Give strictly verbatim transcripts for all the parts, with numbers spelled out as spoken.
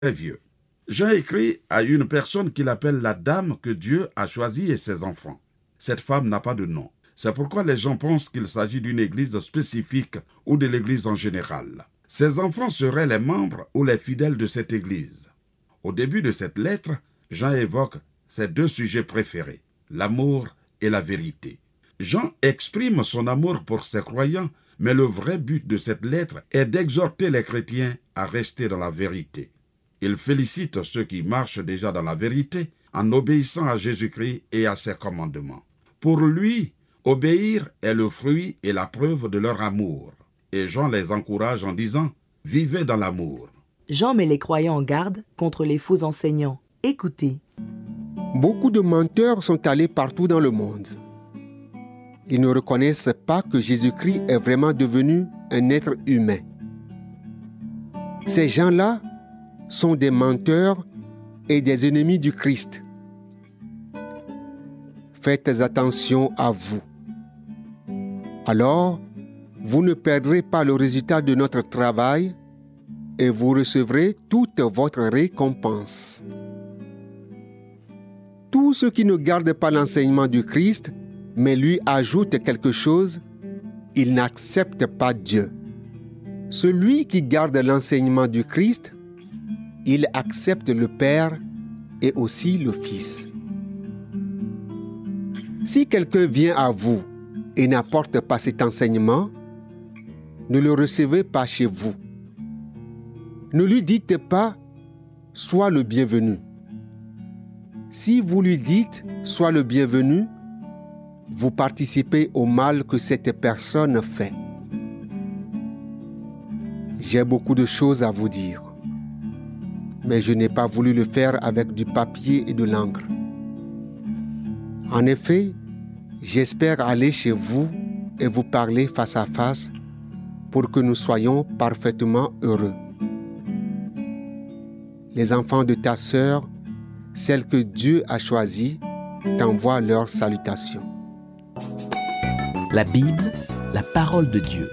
très vieux. Jean écrit à une personne qu'il appelle la dame que Dieu a choisie et ses enfants. Cette femme n'a pas de nom. C'est pourquoi les gens pensent qu'il s'agit d'une église spécifique ou de l'église en général. Ses enfants seraient les membres ou les fidèles de cette église. Au début de cette lettre, Jean évoque ses deux sujets préférés, l'amour et la vérité. Jean exprime son amour pour ses croyants, mais le vrai but de cette lettre est d'exhorter les chrétiens à rester dans la vérité. Il félicite ceux qui marchent déjà dans la vérité en obéissant à Jésus-Christ et à ses commandements. Pour lui, obéir est le fruit et la preuve de leur amour. Et Jean les encourage en disant « Vivez dans l'amour ». Jean met les croyants en garde contre les faux enseignants. Écoutez. Beaucoup de menteurs sont allés partout dans le monde. Ils ne reconnaissent pas que Jésus-Christ est vraiment devenu un être humain. Ces gens-là sont des menteurs et des ennemis du Christ. Faites attention à vous. Alors, vous ne perdrez pas le résultat de notre travail et vous recevrez toute votre récompense. Tous ceux qui ne gardent pas l'enseignement du Christ, mais lui ajoutent quelque chose, ils n'acceptent pas Dieu. Celui qui garde l'enseignement du Christ, il accepte le Père et aussi le Fils. Si quelqu'un vient à vous et n'apporte pas cet enseignement, ne le recevez pas chez vous. Ne lui dites pas « Sois le bienvenu ». Si vous lui dites « Sois le bienvenu », vous participez au mal que cette personne fait. J'ai beaucoup de choses à vous dire, mais je n'ai pas voulu le faire avec du papier et de l'encre. En effet, j'espère aller chez vous et vous parler face à face pour que nous soyons parfaitement heureux. Les enfants de ta sœur, celle que Dieu a choisie, t'envoient leurs salutations. La Bible, la parole de Dieu.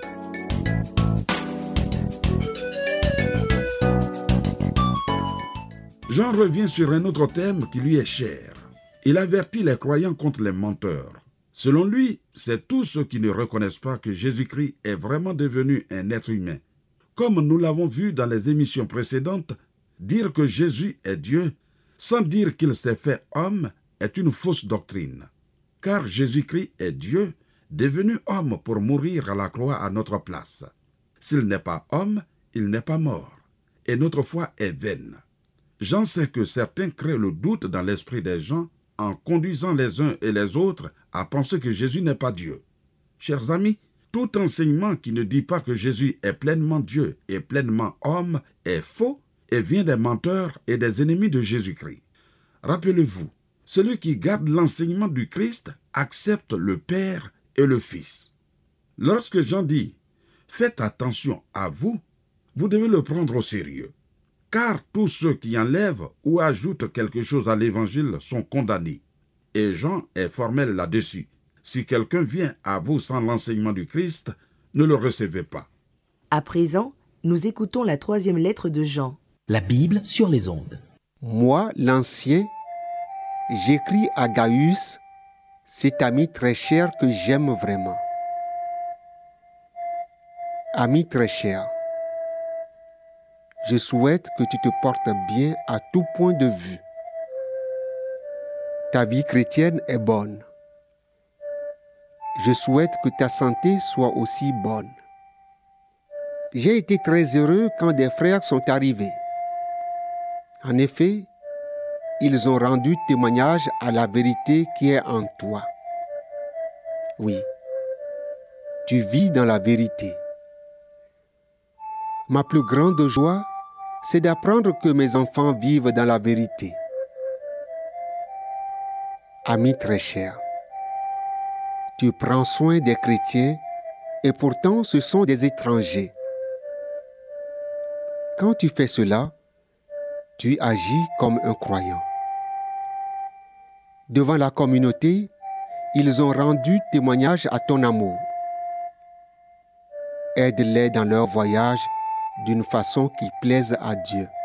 Jean revient sur un autre thème qui lui est cher. Il avertit les croyants contre les menteurs. Selon lui, c'est tous ceux qui ne reconnaissent pas que Jésus-Christ est vraiment devenu un être humain. Comme nous l'avons vu dans les émissions précédentes, dire que Jésus est Dieu, sans dire qu'il s'est fait homme, est une fausse doctrine. Car Jésus-Christ est Dieu, devenu homme pour mourir à la croix à notre place. S'il n'est pas homme, il n'est pas mort, et notre foi est vaine. Jean sait que certains créent le doute dans l'esprit des gens en conduisant les uns et les autres à penser que Jésus n'est pas Dieu. Chers amis, tout enseignement qui ne dit pas que Jésus est pleinement Dieu et pleinement homme est faux et vient des menteurs et des ennemis de Jésus-Christ. Rappelez-vous, celui qui garde l'enseignement du Christ accepte le Père et le Fils. Lorsque Jean dit « Faites attention à vous », vous devez le prendre au sérieux. Car tous ceux qui enlèvent ou ajoutent quelque chose à l'Évangile sont condamnés. Et Jean est formel là-dessus. Si quelqu'un vient à vous sans l'enseignement du Christ, ne le recevez pas. À présent, nous écoutons la troisième lettre de Jean. La Bible sur les ondes. Moi, l'ancien, j'écris à Gaius, cet ami très cher que j'aime vraiment. Ami très cher, je souhaite que tu te portes bien à tout point de vue. Ta vie chrétienne est bonne. Je souhaite que ta santé soit aussi bonne. J'ai été très heureux quand des frères sont arrivés. En effet, ils ont rendu témoignage à la vérité qui est en toi. Oui, tu vis dans la vérité. Ma plus grande joie, c'est d'apprendre que mes enfants vivent dans la vérité. Ami très cher, tu prends soin des chrétiens et pourtant ce sont des étrangers. Quand tu fais cela, tu agis comme un croyant. Devant la communauté, ils ont rendu témoignage à ton amour. Aide-les dans leur voyage d'une façon qui plaise à Dieu.